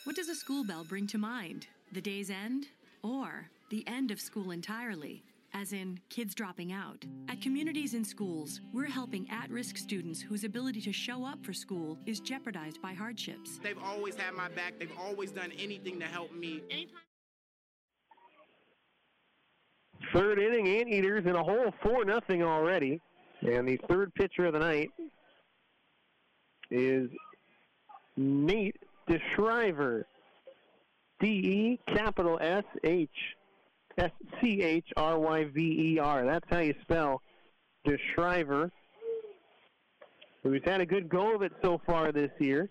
What does a school bell bring to mind? The day's end? Or the end of school entirely? As in, kids dropping out. At Communities in Schools, we're helping at-risk students whose ability to show up for school is jeopardized by hardships. They've always had my back. They've always done anything to help me. Third inning, Anteaters in a hole 4-0 already. And the third pitcher of the night is Nate DeSchryver. DESCHRYVER. That's how you spell DeSchryver, who's had a good go of it so far this year,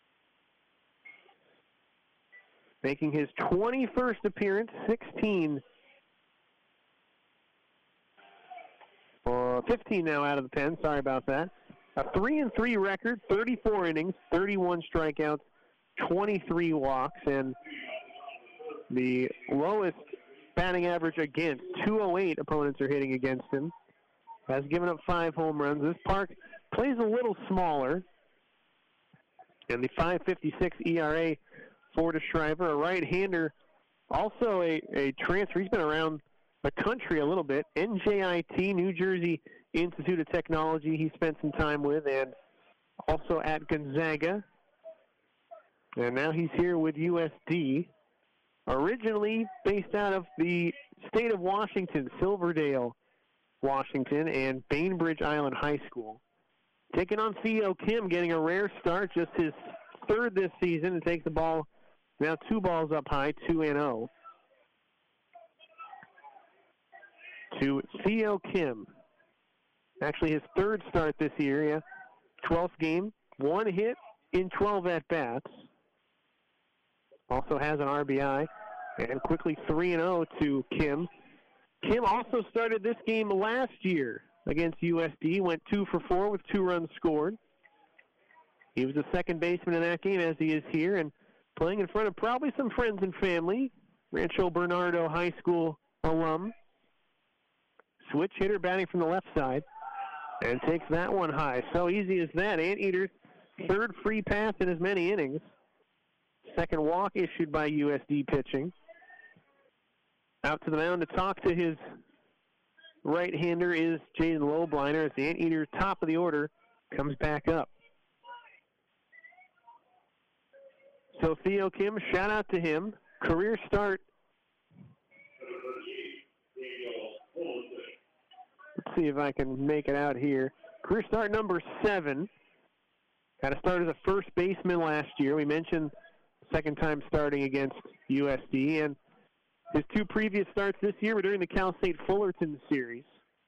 making his 21st appearance, 15 now out of the pen. Sorry about that. A 3-3 record, 34 innings, 31 strikeouts, 23 walks, and the lowest batting average against, 208 opponents are hitting against him. Has given up 5 home runs. This park plays a little smaller. And the 5.56 ERA for DeSchryver, a right-hander, also a transfer. He's been around the country a little bit. NJIT, New Jersey Institute of Technology, he spent some time with, and also at Gonzaga. And now he's here with USD. Originally based out of the state of Washington, Silverdale, Washington, and Bainbridge Island High School. Taking on Theo Kim, getting a rare start, just his third this season, and takes the ball now 2 balls up high, 2-0. To Theo Kim. Actually his third start this year, yeah. 12th game, 1 hit in 12 at-bats. Also has an RBI, and quickly 3-0 to Kim. Kim also started this game last year against USD, went 2 for 4 with 2 runs scored. He was a second baseman in that game, as he is here, and playing in front of probably some friends and family. Rancho Bernardo High School alum. Switch hitter batting from the left side, and takes that one high. So easy as that. Anteaters, third free pass in as many innings. Second walk issued by USD pitching. Out to the mound to talk to his right-hander is Jaden Lobliner as the Anteater, top of the order, comes back up. So Theo Kim, shout out to him. Career start. Let's see if I can make it out here. Career start number 7. Got to start as a first baseman last year. We mentioned second time starting against USD, and his 2 previous starts this year were during the Cal State Fullerton series.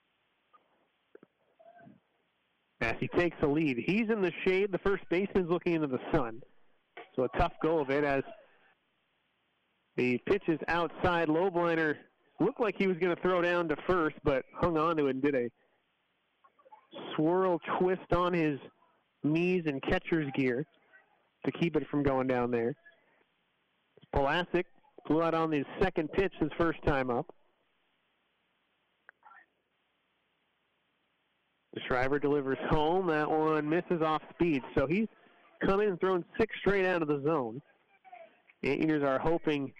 As he takes the lead, he's in the shade. The first baseman's looking into the sun. So a tough go of it as the pitch is outside. Lobliner looked like he was going to throw down to first, but hung on to it and did a swirl twist on his knees and catcher's gear to keep it from going down there. Pulaski flew out on his second pitch his first time up. DeSchryver delivers home. That one misses off speed. So he's come in and thrown 6 straight out of the zone. Anteaters are hoping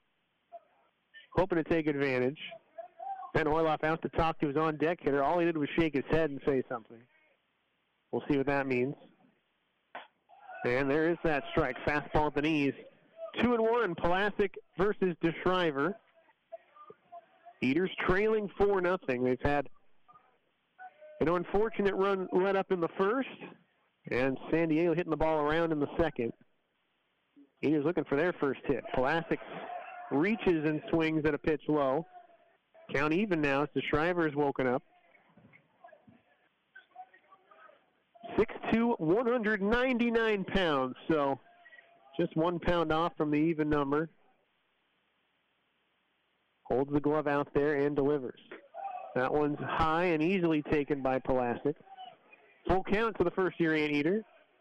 to take advantage. Ben Orloff out to talk to his on-deck hitter. All he did was shake his head and say something. We'll see what that means. And there is that strike. Fastball at the knees. 2-1, Pulaski versus DeSchryver. Eaters trailing 4-0. They've had an unfortunate run let up in the first, and San Diego hitting the ball around in the second. Eaters looking for their first hit. Pulaski reaches and swings at a pitch low. Count even now as DeSchryver is woken up. 6'2", 199 pounds, so just 1 pound off from the even number. Holds the glove out there and delivers. That one's high and easily taken by Pulaski. Full count to the first-year Anteater.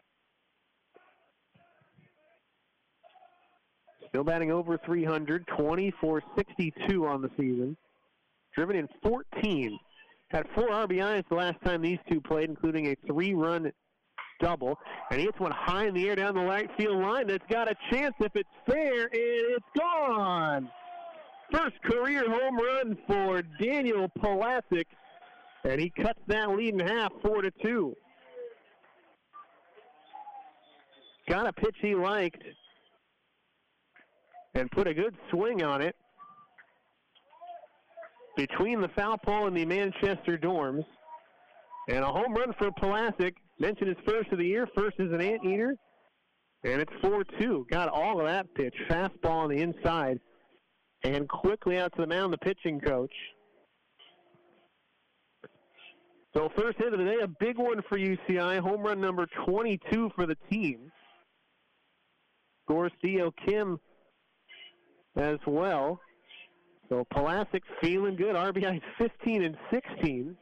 Still batting over 300, 20-for-62 on the season. Driven in 14. Had 4 RBIs the last time these two played, including a 3-run double. And he hits one high in the air down the right field line. That's got a chance if it's fair, and it's gone. First career home run for Daniel Pulasic, and he cuts that lead in half, 4-2. Got a pitch he liked and put a good swing on it between the foul pole and the Manchester dorms. And a home run for Pulasic. Mentioned his first of the year. First is an anteater. And it's 4-2. Got all of that pitch. Fastball on the inside. And quickly out to the mound, the pitching coach. So first hit of the day, a big one for UCI. Home run number 22 for the team. Scores Theo Kim as well. So Pulasic feeling good. RBI 15 and 16.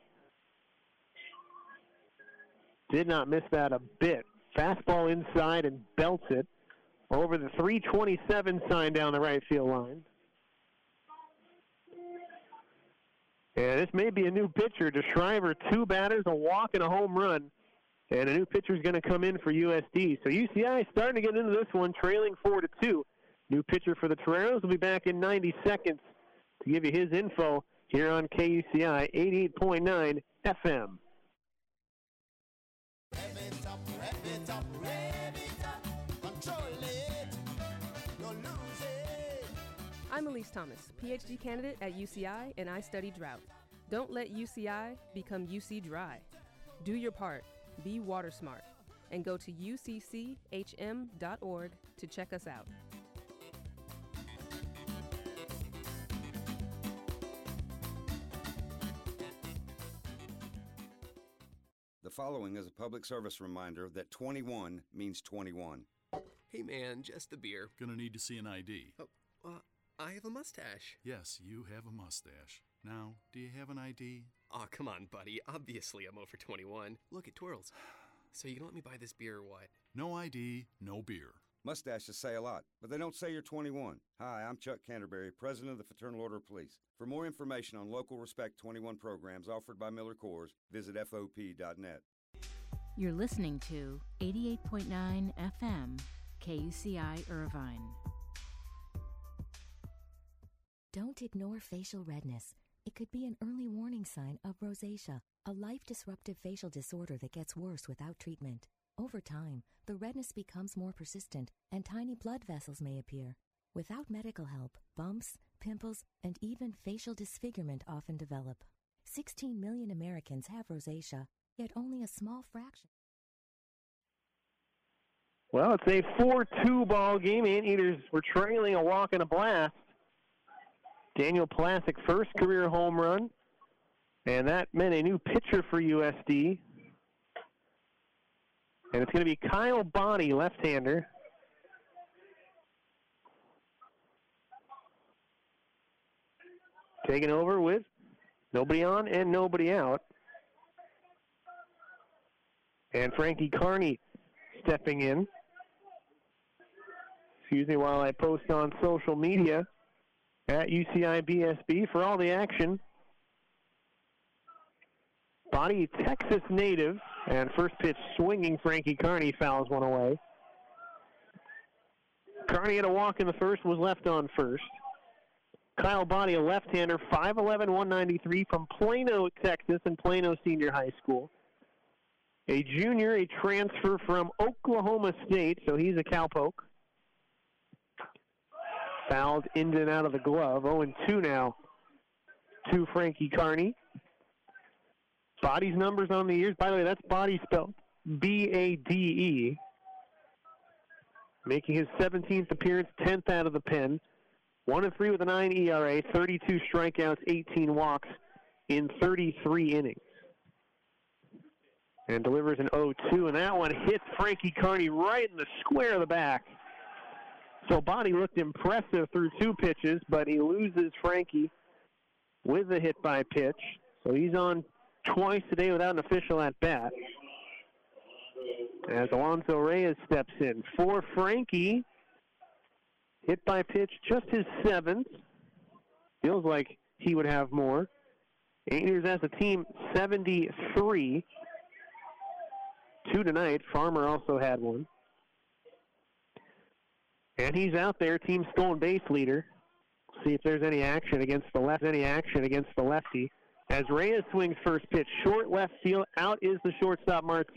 Did not miss that a bit. Fastball inside and belts it over the 327 sign down the right field line. And this may be a new pitcher. DeShriver, 2 batters, a walk, and a home run. And a new pitcher is going to come in for USD. So UCI starting to get into this one, trailing 4-2. New pitcher for the Toreros will be back in 90 seconds to give you his info here on KUCI 88.9 FM. I'm Elise Thomas, PhD candidate at UCI, and I study drought. Don't let UCI become UC dry. Do your part. Be water smart. And go to ucchm.org to check us out. The following is a public service reminder that 21 means 21. Hey man, just the beer. Gonna need to see an ID. I have a mustache. Yes, you have a mustache. Now, do you have an ID? Aw, come on, buddy. Obviously I'm over 21. Look, it twirls. So you can let me buy this beer or what? No ID, no beer. Mustaches say a lot, but they don't say you're 21. Hi, I'm Chuck Canterbury, President of the Fraternal Order of Police. For more information on local Respect 21 programs offered by Miller Coors, visit FOP.net. You're listening to 88.9 FM, KUCI Irvine. Don't ignore facial redness. It could be an early warning sign of rosacea, a life-disruptive facial disorder that gets worse without treatment. Over time, the redness becomes more persistent and tiny blood vessels may appear. Without medical help, bumps, pimples, and even facial disfigurement often develop. 16 million Americans have rosacea, yet only a small fraction. Well, it's a 4-2 ball game. Anteaters were trailing a walk and a blast. Daniel Pulasic, first career home run. And that meant a new pitcher for USD. And it's going to be Kyle Bonney, left-hander. Taking over with nobody on and nobody out. And Frankie Carney stepping in. Excuse me while I post on social media at UCI BSB for all the action. Bonney, Texas native, and first pitch swinging. Frankie Carney fouls one away. Carney had a walk in the first, was left on first. Kyle Bonney, a left-hander, 5'11", 193 from Plano, Texas, and Plano Senior High School. A junior, a transfer from Oklahoma State, so he's a cowpoke. Fouled in and out of the glove. 0-2 now to Frankie Carney. Body's numbers on the years. By the way, that's Body spelled B-A-D-E. Making his 17th appearance, 10th out of the pen. 1-3 with a 9 ERA, 32 strikeouts, 18 walks in 33 innings. And delivers an 0-2, and that one hits Frankie Carney right in the square of the back. So Bonney looked impressive through 2 pitches, but he loses Frankie with the hit by pitch. So he's on twice today without an official at bat. As Alonso Reyes steps in for Frankie. Hit by pitch, just his 7th. Feels like he would have more. Anteaters as a team, 73. 2 tonight. Farmer also had one. And he's out there, team stolen base leader. See if there's any action against the lefty. As Reyes swings first pitch, short left field, out is the shortstop Martinez.